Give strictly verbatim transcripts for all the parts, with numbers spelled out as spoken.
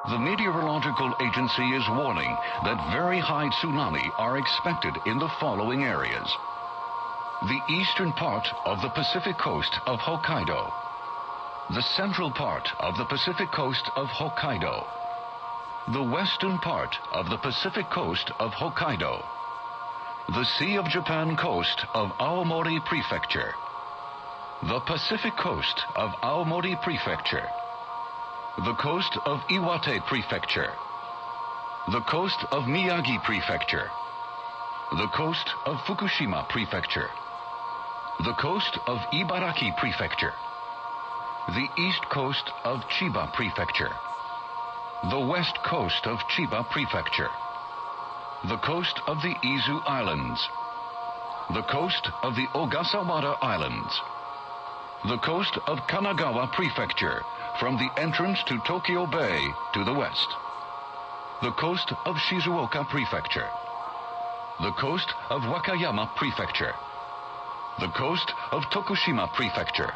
The Meteorological Agency is warning that very high tsunami are expected in the following areas. The eastern part of the Pacific coast of Hokkaido. The central part of the Pacific coast of Hokkaido. The western part of the Pacific coast of Hokkaido. The Sea of Japan coast of Aomori Prefecture. The Pacific coast of Aomori Prefecture. The coast of Iwate Prefecture. The coast of Miyagi Prefecture. The coast of Fukushima Prefecture. The coast of Ibaraki Prefecture. The east coast of Chiba Prefecture. The west coast of Chiba Prefecture. The coast of the Izu Islands. The coast of the Ogasawara Islands. The coast of Kanagawa Prefecture, from the entrance to Tokyo Bay to the west. The coast of Shizuoka Prefecture. The coast of Wakayama Prefecture. The coast of Tokushima Prefecture.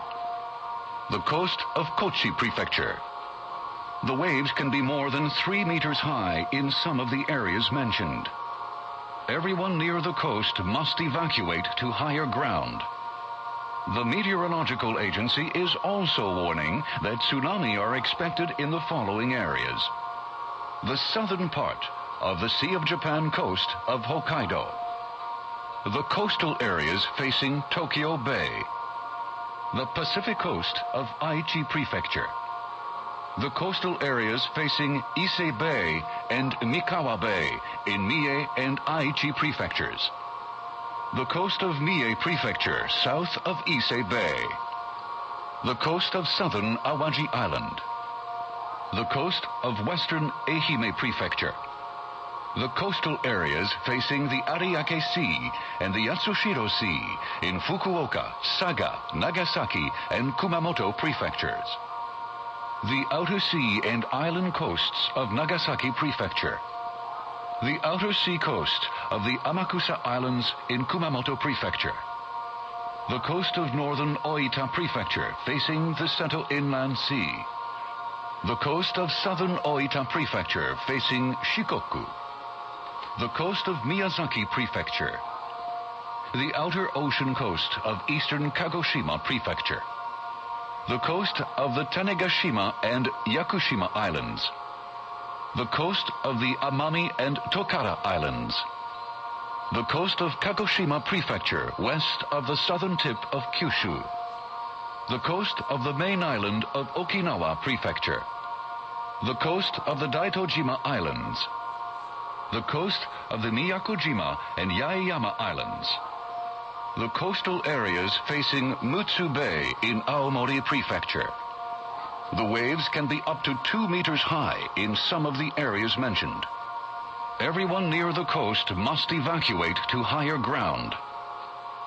The coast of Kochi Prefecture. The waves can be more than three meters high in some of the areas mentioned. Everyone near the coast must evacuate to higher ground. The Meteorological Agency is also warning that tsunami are expected in the following areas. The southern part of the Sea of Japan coast of Hokkaido. The coastal areas facing Tokyo Bay. The Pacific coast of Aichi Prefecture. The coastal areas facing Ise Bay and Mikawa Bay in Mie and Aichi prefectures. The coast of Mie Prefecture, south of Ise Bay. The coast of southern Awaji Island. The coast of western Ehime Prefecture. The coastal areas facing the Ariake Sea and the Yatsushiro Sea in Fukuoka, Saga, Nagasaki, and Kumamoto prefectures. The outer sea and island coasts of Nagasaki Prefecture. The outer sea coast of the Amakusa Islands in Kumamoto Prefecture. The coast of northern Oita Prefecture facing the Seto Inland Sea. The coast of southern Oita Prefecture facing Shikoku. The coast of Miyazaki Prefecture. The outer ocean coast of eastern Kagoshima Prefecture. The coast of the Tanegashima and Yakushima Islands. The coast of the Amami and Tokara Islands. The coast of Kagoshima Prefecture, west of the southern tip of Kyushu. The coast of the main island of Okinawa Prefecture. The coast of the Daitojima Islands. The coast of the Miyakojima and Yaeyama Islands. The coastal areas facing Mutsu Bay in Aomori Prefecture. The waves can be up to two meters high in some of the areas mentioned. Everyone near the coast must evacuate to higher ground.